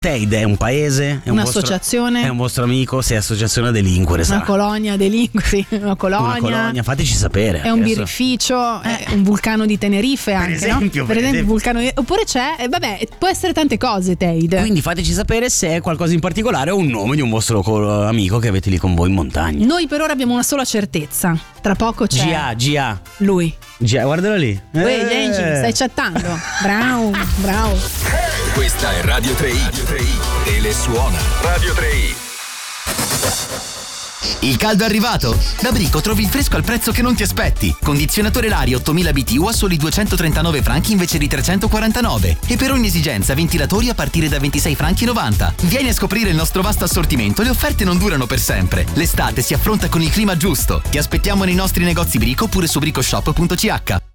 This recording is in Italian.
Teide è un paese? È un'associazione? È un vostro amico? Sei associazione a delinquere, Una colonia delinqueri, una colonia, fateci sapere. È un birrificio, è un vulcano di Tenerife anche, esempio, no? Per esempio, vulcano, oppure c'è, vabbè, può essere tante cose, Teide. Quindi fateci sapere se è qualcosa in particolare o un nome di un vostro amico che avete lì con voi in montagna. Noi per ora abbiamo una sola certezza. Tra poco c'è Gia. Lui. Gia, guardalo lì. Gengi, stai chattando. Bravo. Questa è Radio 3i e le suona. Radio 3i. Il caldo è arrivato? Da Brico trovi il fresco al prezzo che non ti aspetti. Condizionatore Lari 8000 BTU a soli 239 franchi invece di 349. E per ogni esigenza ventilatori a partire da 26 franchi 90. Vieni a scoprire il nostro vasto assortimento, le offerte non durano per sempre. L'estate si affronta con il clima giusto. Ti aspettiamo nei nostri negozi Brico oppure su bricoshop.ch.